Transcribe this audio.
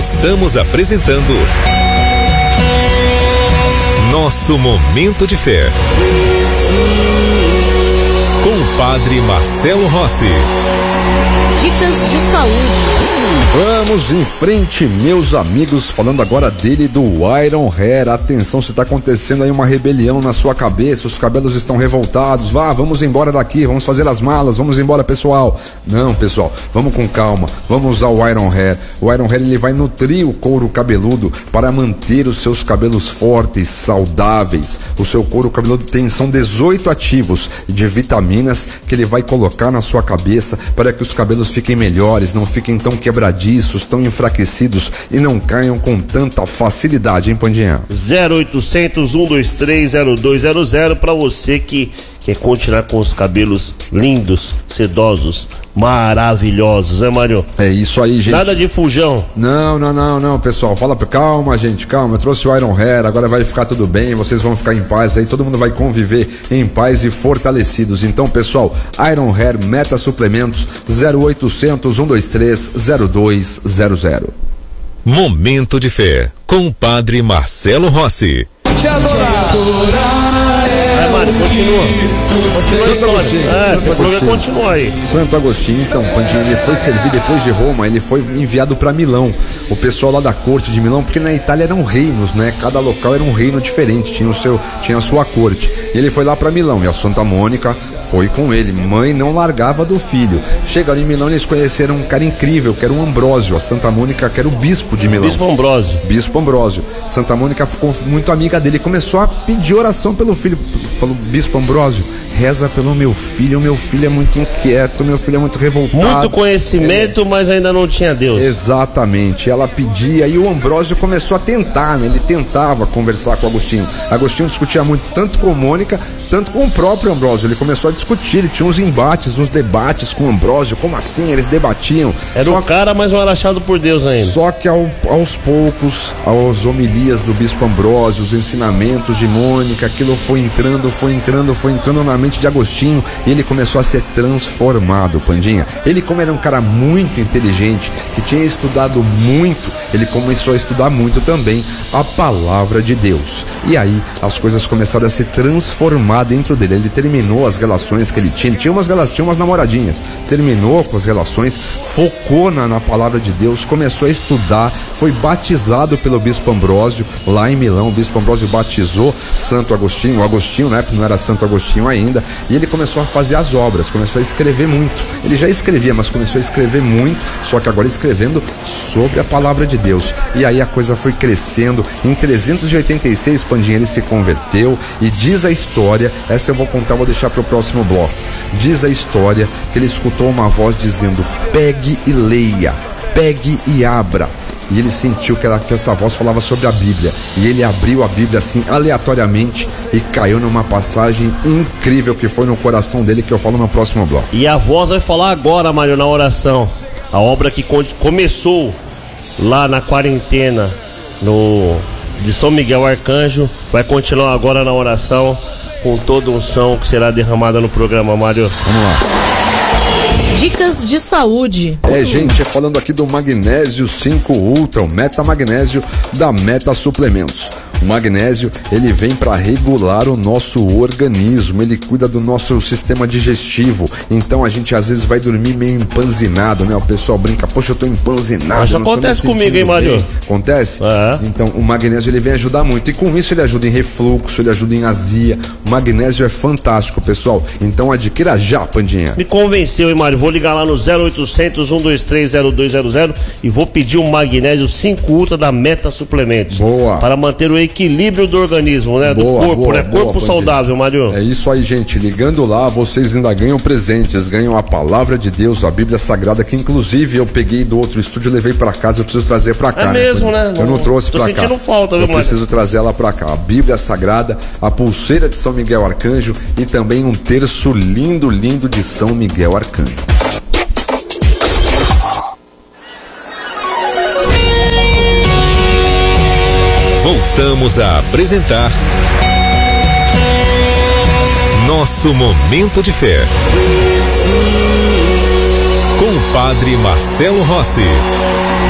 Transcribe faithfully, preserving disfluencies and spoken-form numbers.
Estamos apresentando Nosso Momento de Fé, com o Padre Marcelo Rossi. Dicas de saúde. Vamos em frente, meus amigos, falando agora dele, do Iron Hair. Atenção, se está acontecendo aí uma rebelião na sua cabeça, os cabelos estão revoltados, vá, vamos embora daqui, vamos fazer as malas, vamos embora, pessoal. Não, pessoal, vamos com calma, vamos usar o Iron Hair. O Iron Hair, ele vai nutrir o couro cabeludo para manter os seus cabelos fortes, saudáveis. O seu couro cabeludo tem, são dezoito ativos de vitaminas que ele vai colocar na sua cabeça para que os cabelos fiquem melhores, não fiquem tão quebradiços, tão enfraquecidos e não caiam com tanta facilidade, hein, Pandinha? zero oitocentos, um dois três, zero dois zero zero para você que quer continuar com os cabelos lindos, sedosos, maravilhosos, né, Mário? É isso aí, gente. Nada de fujão. Não, não, não, não, pessoal. Fala, calma, gente, calma. Eu trouxe o Iron Hair, agora vai ficar tudo bem, vocês vão ficar em paz aí, todo mundo vai conviver em paz e fortalecidos. Então, pessoal, Iron Hair Meta Suplementos, zero oitocentos, um dois três, zero dois zero zero. Momento de Fé, com o Padre Marcelo Rossi. Te adorar. Vai, Mário, continua. Continua Santo Agostinho, é, Santo esse programa Agostinho. continua aí. Santo Agostinho, então, Pandinha, ele foi servir depois de Roma, ele foi enviado para Milão, o pessoal lá da corte de Milão, porque na Itália eram reinos, né? Cada local era um reino diferente, tinha o seu, tinha a sua corte. E ele foi lá para Milão, e a Santa Mônica foi com ele. Mãe não largava do filho. Chegaram em Milão, eles conheceram um cara incrível, que era o Ambrósio, a Santa Mônica, que era o bispo de Milão. Bispo Ambrósio. Bispo Ambrósio. Santa Mônica ficou muito amiga dele, começou a pedir oração pelo filho. Falou, Bispo Ambrósio, reza pelo meu filho, o meu filho é muito inquieto, meu filho é muito revoltado. Muito conhecimento, é. mas ainda não tinha Deus. Exatamente, ela pedia e o Ambrósio começou a tentar, né? Ele tentava conversar com Agostinho. Agostinho discutia muito, tanto com Mônica, tanto com o próprio Ambrósio. Ele começou a discutir, ele tinha uns embates, uns debates com o Ambrósio. Como assim? Eles debatiam. Era Só um cara, mas não era achado por Deus ainda. Só que ao, aos poucos, as homilias do Bispo Ambrósio, os ensinamentos de Mônica, aquilo foi entrando, foi entrando, foi entrando na mente de Agostinho e ele começou a ser transformado, Pandinha. Ele, como era um cara muito inteligente, que tinha estudado muito, ele começou a estudar muito também a palavra de Deus. E aí as coisas começaram a se transformar dentro dele. Ele terminou as relações que ele tinha, ele tinha umas, tinha umas namoradinhas, terminou com as relações, focou na, na palavra de Deus, começou a estudar, foi batizado pelo Bispo Ambrósio lá em Milão. O Bispo Ambrósio batizou Santo Agostinho, o Agostinho, né, não era Santo Agostinho ainda, e ele começou a fazer as obras, começou a escrever muito. Ele já escrevia, mas começou a escrever muito, só que agora escrevendo sobre a palavra de Deus. E aí a coisa foi crescendo. Em trezentos e oitenta e seis, Pandinha, ele se converteu e diz a história, essa eu vou contar, vou deixar para o próximo bloco. Diz a história que ele escutou uma voz dizendo: pegue e leia, pegue e abra. E ele sentiu que, ela, que essa voz falava sobre a Bíblia. E ele abriu a Bíblia assim, aleatoriamente, e caiu numa passagem incrível que foi no coração dele, que eu falo no próximo bloco. E a voz vai falar agora, Mário, na oração. A obra que começou lá na quarentena no, de São Miguel Arcanjo vai continuar agora na oração, com toda unção que será derramada no programa, Mário. Vamos lá. Dicas de saúde. É, gente, falando aqui do Magnésio cinco Ultra, o Meta Magnésio da Meta Suplementos. O magnésio, ele vem para regular o nosso organismo, ele cuida do nosso sistema digestivo. Então a gente às vezes vai dormir meio empanzinado, né? O pessoal brinca, poxa, eu tô empanzinado. Isso acontece comigo, hein, Mário? Acontece? É. Então o magnésio, ele vem ajudar muito. E com isso ele ajuda em refluxo, ele ajuda em azia. O magnésio é fantástico, pessoal. Então adquira já, Pandinha. Me convenceu, hein, Mário? Vou ligar lá no zero oitocentos, um dois três, zero dois zero zero e vou pedir um magnésio cinco Ultra da Meta Suplementos. Boa. Para manter o equilíbrio do organismo, né? Boa, do corpo, boa, né? boa, Corpo saudável, Mário. É isso aí, gente. Ligando lá, vocês ainda ganham presentes, ganham a palavra de Deus, a Bíblia Sagrada, que inclusive eu peguei do outro estúdio e levei pra casa, eu preciso trazer pra cá. É mesmo, né? Eu não trouxe pra cá. Tô sentindo falta, viu, Eu preciso trazer ela pra cá. A Bíblia Sagrada, a pulseira de São Miguel Arcanjo e também um terço lindo, lindo de São Miguel Arcanjo. Voltamos a apresentar Nosso Momento de Fé, com o Padre Marcelo Rossi.